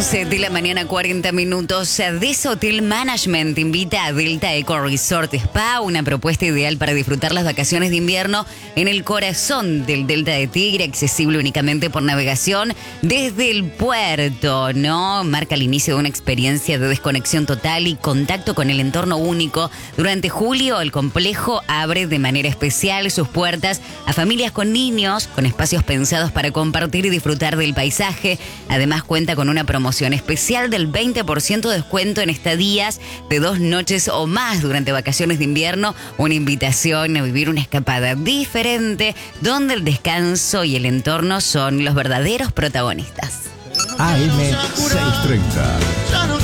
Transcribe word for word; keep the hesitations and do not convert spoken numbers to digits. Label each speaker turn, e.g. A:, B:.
A: once de la mañana, cuarenta minutos. Des Hotel Management invita a Delta Eco Resort Spa, una propuesta ideal para disfrutar las vacaciones de invierno en el corazón del Delta de Tigre, accesible únicamente por navegación desde el puerto, ¿no? Marca el inicio de una experiencia de desconexión total y contacto con el entorno único. Durante julio, el complejo abre de manera especial sus puertas a familias con niños, con espacios pensados para compartir y disfrutar del paisaje. Además, cuenta con una promoción especial del veinte por ciento de descuento en estadías de dos noches o más durante vacaciones de invierno. Una invitación a vivir una escapada diferente, donde el descanso y el entorno son los verdaderos protagonistas.
B: A M seiscientos treinta.